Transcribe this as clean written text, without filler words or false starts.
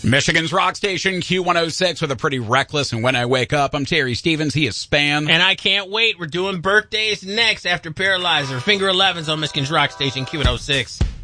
Michigan's Rock Station, Q106, with a pretty reckless and When I Wake Up. I'm Terry Stevens. He is Span. And I can't wait. We're doing birthdays next after Paralyzer. Finger 11s on Michigan's Rock Station, Q106.